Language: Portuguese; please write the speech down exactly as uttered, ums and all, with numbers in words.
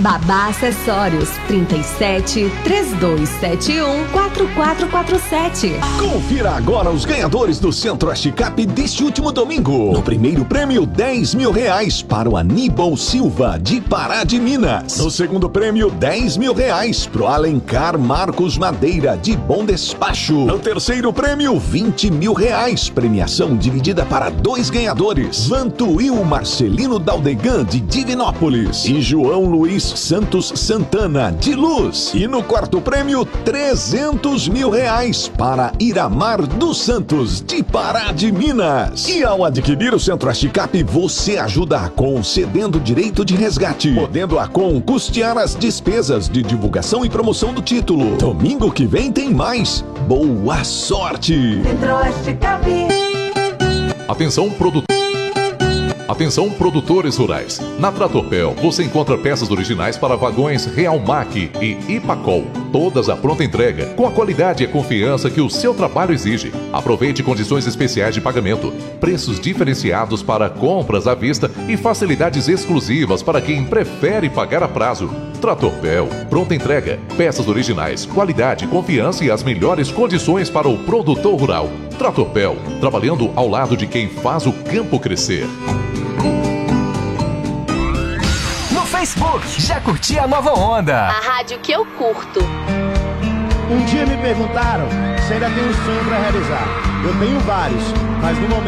Babá Acessórios, trinta e sete, três dois sete um, quatro quatro quatro sete. Confira agora os ganhadores do Centro-Oeste Cap deste último domingo. No primeiro prêmio, dez mil reais para o Aníbal Silva, de Pará de Minas. No segundo prêmio, dez mil reais pro Alencar Marcos Madeira, de Bom Despacho. No terceiro prêmio, vinte mil reais, premiação dividida para dois ganhadores: Vantuil Marcelino Daldegan, de Divinópolis, e João Luiz Santos Santana, de Luz. E no quarto prêmio, trezentos mil reais para Iramar dos Santos, de Pará de Minas. E ao adquirir o Centro-Oeste Cap, você ajuda a Acon cedendo direito de resgate, podendo a Acon custear as despesas de divulgação e promoção do título. Domingo que vem tem mais. Boa sorte! Centro-Oeste Cap. Atenção, produtor. Atenção, produtores rurais. Na Tratorpel você encontra peças originais para vagões Realmac e Ipacol, todas à pronta entrega, com a qualidade e a confiança que o seu trabalho exige. Aproveite condições especiais de pagamento, preços diferenciados para compras à vista e facilidades exclusivas para quem prefere pagar a prazo. Tratorpel, pronta entrega, peças originais, qualidade, confiança e as melhores condições para o produtor rural. Tratorpel, trabalhando ao lado de quem faz o campo crescer. Facebook, já curti a nova onda? A rádio que eu curto. Um dia me perguntaram se ainda tenho um sonho para realizar. Eu tenho vários, mas no momento